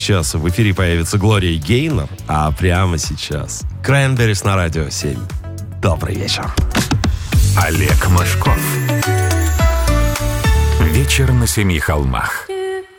Сейчас в эфире появится Глория Гейнор, а прямо сейчас Cranberries на Радио 7. Добрый вечер. Олег Мошков. Вечер на семи холмах.